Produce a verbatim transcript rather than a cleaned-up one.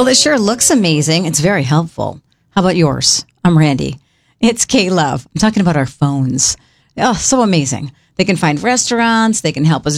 Well, it sure looks amazing. It's very helpful. How about yours? I'm Randy. It's K-Love. I'm talking about our phones. Oh, so amazing. They can find restaurants. They can help us